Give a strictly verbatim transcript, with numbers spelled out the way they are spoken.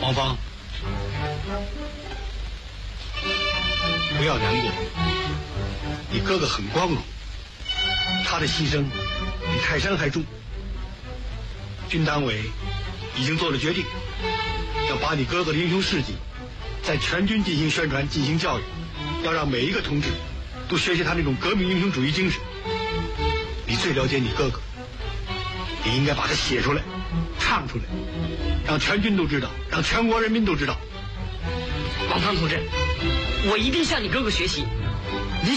王芳，不要难过，你哥哥很光荣，他的牺牲比泰山还重。军党委已经做了决定，要把你哥哥的英雄事迹在全军进行宣传、进行教育，要让每一个同志都学习他那种革命英雄主义精神。你最了解你哥哥，你应该把它写出来、唱出来，让全军都知道，让全国人民都知道。 王芳同志，我一定向你哥哥学习。